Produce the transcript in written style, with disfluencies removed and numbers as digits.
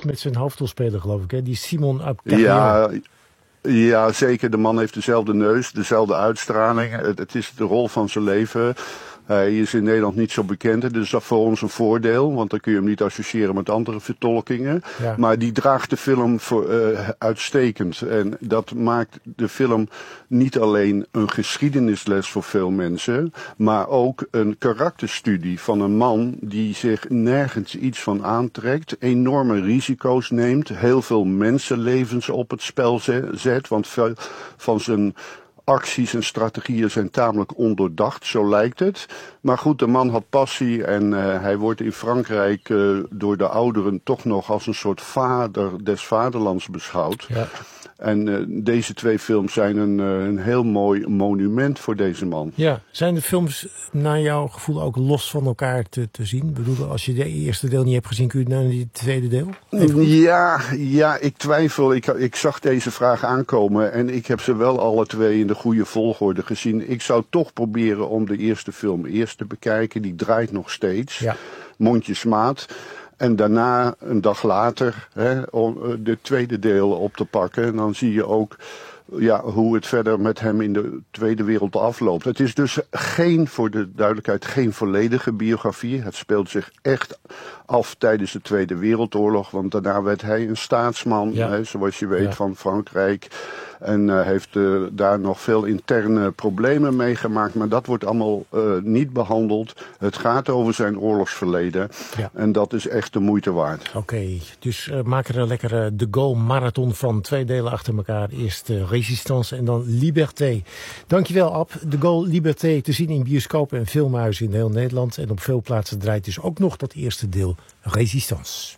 met zijn hoofdrolspeler, geloof ik, hè? Die Simon Abkarian. Ja, zeker. De man heeft dezelfde neus, dezelfde uitstraling. Het is de rol van zijn leven. Hij is in Nederland niet zo bekend. Dus dat is voor ons een voordeel. Want dan kun je hem niet associëren met andere vertolkingen. Ja. Maar die draagt de film uitstekend. En dat maakt de film niet alleen een geschiedenisles voor veel mensen. Maar ook een karakterstudie van een man die zich nergens iets van aantrekt. Enorme risico's neemt. Heel veel mensenlevens op het spel zet. Want veel van zijn acties en strategieën zijn tamelijk ondoordacht, zo lijkt het. Maar goed, de man had passie en hij wordt in Frankrijk door de ouderen toch nog als een soort vader des vaderlands beschouwd. Ja. En deze twee films zijn een heel mooi monument voor deze man. Ja, zijn de films naar jouw gevoel ook los van elkaar te zien? Ik bedoel, als je de eerste deel niet hebt gezien, kun je naar die tweede deel? Ja, ik twijfel. Ik zag deze vraag aankomen en ik heb ze wel alle twee in de goede volgorde gezien. Ik zou toch proberen om de eerste film eerst te bekijken. Die draait nog steeds. Ja. Mondjesmaat. En daarna, een dag later, om de tweede deel op te pakken. En dan zie je ook hoe het verder met hem in de Tweede Wereld afloopt. Het is dus voor de duidelijkheid, geen volledige biografie. Het speelt zich echt af tijdens de Tweede Wereldoorlog. Want daarna werd hij een staatsman, zoals je weet, van Frankrijk. En heeft daar nog veel interne problemen meegemaakt. Maar dat wordt allemaal niet behandeld. Het gaat over zijn oorlogsverleden. Ja. En dat is echt de moeite waard. Oké, dus maak er een lekkere De Gaulle marathon van. 2 delen achter elkaar. Eerst Résistance en dan Liberté. Dankjewel, Ab. De Gaulle Liberté te zien in bioscopen en filmhuizen in heel Nederland. En op veel plaatsen draait dus ook nog dat eerste deel Résistance.